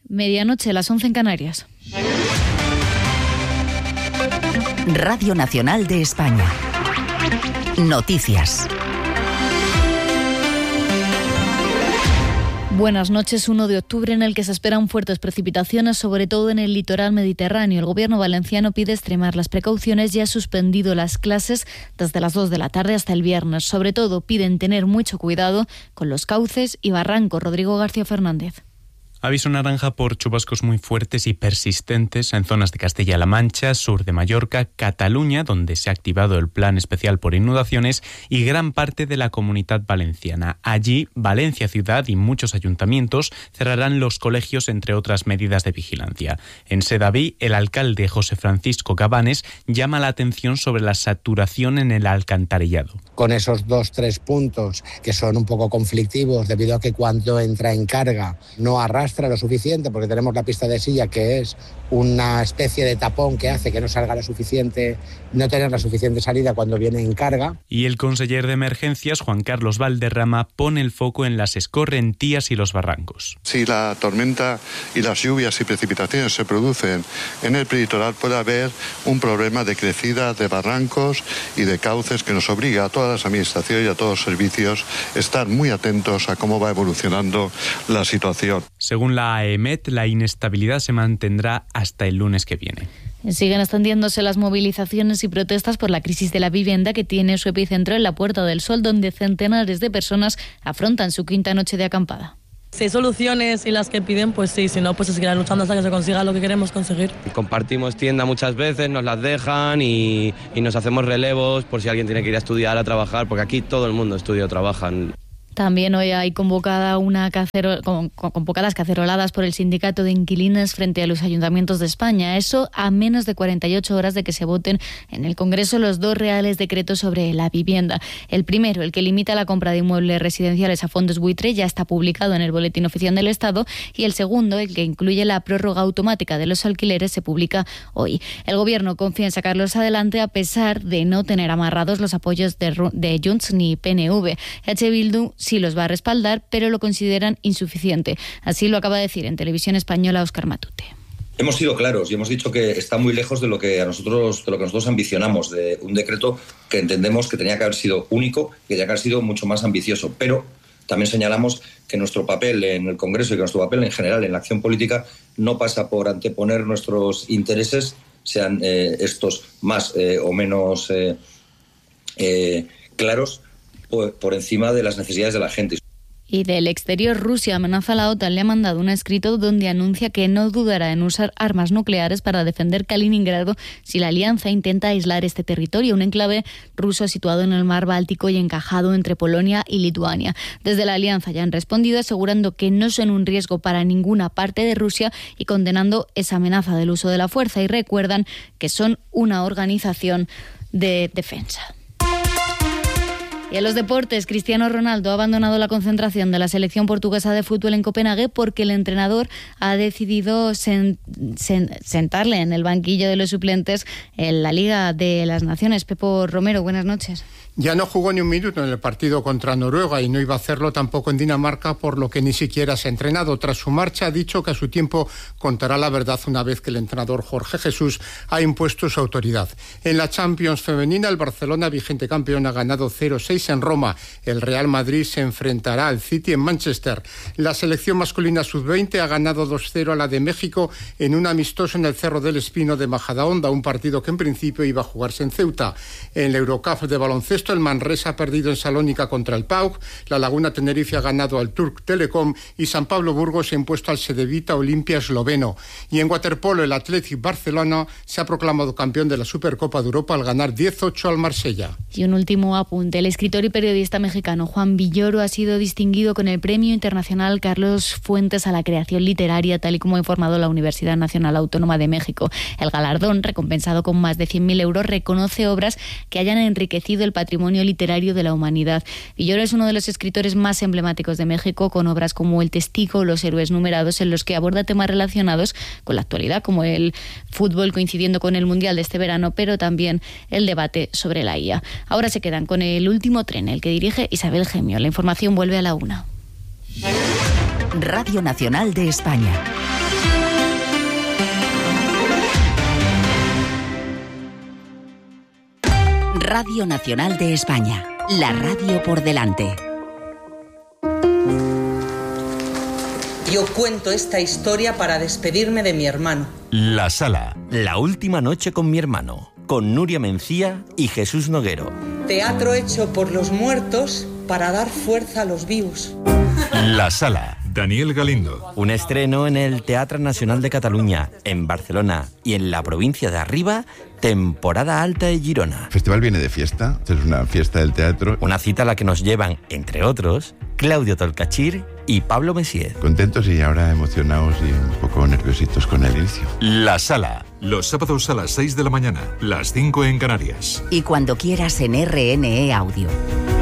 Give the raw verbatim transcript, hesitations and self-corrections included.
Medianoche, las once en Canarias. Radio Nacional de España. Noticias. Buenas noches, uno de octubre en el que se esperan fuertes precipitaciones, sobre todo en el litoral mediterráneo. El gobierno valenciano pide extremar las precauciones y ha suspendido las clases desde las dos de la tarde hasta el viernes. Sobre todo piden tener mucho cuidado con los cauces y barrancos. Rodrigo García Fernández. Aviso naranja por chubascos muy fuertes y persistentes en zonas de Castilla-La Mancha, sur de Mallorca, Cataluña, donde se ha activado el plan especial por inundaciones, y gran parte de la Comunidad Valenciana. Allí, Valencia Ciudad y muchos ayuntamientos cerrarán los colegios, entre otras medidas de vigilancia. En Sedaví, el alcalde José Francisco Cabanes llama la atención sobre la saturación en el alcantarillado. Con esos dos, tres puntos que son un poco conflictivos debido a que cuando entra en carga no arrastra lo suficiente, porque tenemos la pista de silla, que es una especie de tapón que hace que no salga la suficiente, no tener la suficiente salida cuando viene en carga. Y el conseller de Emergencias, Juan Carlos Valderrama, pone el foco en las escorrentías y los barrancos. Si la tormenta y las lluvias y precipitaciones se producen en el prelitoral, puede haber un problema de crecida de barrancos y de cauces que nos obliga a todas las administraciones y a todos los servicios a estar muy atentos a cómo va evolucionando la situación. Según la AEMET, la inestabilidad se mantendrá hasta el lunes que viene. Siguen extendiéndose las movilizaciones y protestas por la crisis de la vivienda, que tiene su epicentro en la Puerta del Sol, donde centenares de personas afrontan su quinta noche de acampada. Si hay soluciones y las que piden, pues sí, si no, pues se seguirá luchando hasta que se consiga lo que queremos conseguir. Compartimos tienda muchas veces, nos las dejan y, y nos hacemos relevos por si alguien tiene que ir a estudiar, a trabajar, porque aquí todo el mundo estudia o trabaja. También hoy hay convocada una cacero, con, con, convocadas caceroladas por el sindicato de inquilinos frente a los ayuntamientos de España. Eso a menos de cuarenta y ocho horas de que se voten en el Congreso los dos reales decretos sobre la vivienda. El primero, el que limita la compra de inmuebles residenciales a fondos buitre, ya está publicado en el Boletín Oficial del Estado, y el segundo, el que incluye la prórroga automática de los alquileres, se publica hoy. El Gobierno confía en sacarlos adelante a pesar de no tener amarrados los apoyos de, de Junts ni P N V. H. Bildu sí los va a respaldar, pero lo consideran insuficiente. Así lo acaba de decir en Televisión Española Óscar Matute. Hemos sido claros y hemos dicho que está muy lejos de lo que a nosotros, de lo que nosotros ambicionamos, de un decreto que entendemos que tenía que haber sido único, que tenía que haber sido mucho más ambicioso. Pero también señalamos que nuestro papel en el Congreso y que nuestro papel en general en la acción política no pasa por anteponer nuestros intereses, sean eh, estos más eh, o menos eh, eh, claros, por, por encima de las necesidades de la gente. Y del exterior, Rusia amenaza a la OTAN. Le ha mandado un escrito donde anuncia que no dudará en usar armas nucleares para defender Kaliningrado si la alianza intenta aislar este territorio, un enclave ruso situado en el mar Báltico y encajado entre Polonia y Lituania. Desde la alianza ya han respondido asegurando que no son un riesgo para ninguna parte de Rusia y condenando esa amenaza del uso de la fuerza, y recuerdan que son una organización de defensa. Y en los deportes, Cristiano Ronaldo ha abandonado la concentración de la selección portuguesa de fútbol en Copenhague porque el entrenador ha decidido sen, sen, sentarle en el banquillo de los suplentes en la Liga de las Naciones. Pepo Romero, buenas noches. Ya no jugó ni un minuto en el partido contra Noruega y no iba a hacerlo tampoco en Dinamarca, por lo que ni siquiera se ha entrenado. Tras su marcha ha dicho que a su tiempo contará la verdad una vez que el entrenador Jorge Jesús ha impuesto su autoridad. En la Champions femenina, el Barcelona, vigente campeón, ha ganado cero seis en Roma. El Real Madrid se enfrentará al City en Manchester. La selección masculina sub veinte ha ganado dos cero a la de México en un amistoso en el Cerro del Espino de Majadahonda, un partido que en principio iba a jugarse en Ceuta. En la Eurocup de baloncesto, el Manresa ha perdido en Salónica contra el P A U C, la Laguna Tenerife ha ganado al Turk Telecom y San Pablo Burgos se ha impuesto al Cedevita Olimpia esloveno. Y en waterpolo, el Athletic Barcelona se ha proclamado campeón de la Supercopa de Europa al ganar diez ocho al Marsella. Y un último apunte. El escritor y periodista mexicano Juan Villoro ha sido distinguido con el Premio Internacional Carlos Fuentes a la creación literaria, tal y como ha informado la Universidad Nacional Autónoma de México. El galardón, recompensado con más de cien mil euros, reconoce obras que hayan enriquecido el patrimonio literario de la humanidad. Villoro es uno de los escritores más emblemáticos de México, con obras como El Testigo o Los Héroes Numerados, en los que aborda temas relacionados con la actualidad, como el fútbol coincidiendo con el Mundial de este verano, pero también el debate sobre la I A. Ahora se quedan con el último tren, el que dirige Isabel Gemio. La información vuelve a la una. Radio Nacional de España. Radio Nacional de España, la radio por delante. Yo cuento esta historia para despedirme de mi hermano. La Sala, la última noche con mi hermano, con Nuria Mencía y Jesús Noguero. Teatro hecho por los muertos para dar fuerza a los vivos. La Sala. Daniel Galindo. Un estreno en el Teatre Nacional de Cataluña, en Barcelona y en la provincia de Arriba, temporada alta de Girona. El festival viene de fiesta, es una fiesta del teatro. Una cita a la que nos llevan, entre otros, Claudio Tolcachir y Pablo Messier. Contentos y ahora emocionados y un poco nerviositos con el inicio. La Sala. Los sábados a las seis de la mañana, las cinco en Canarias. Y cuando quieras en R N E Audio.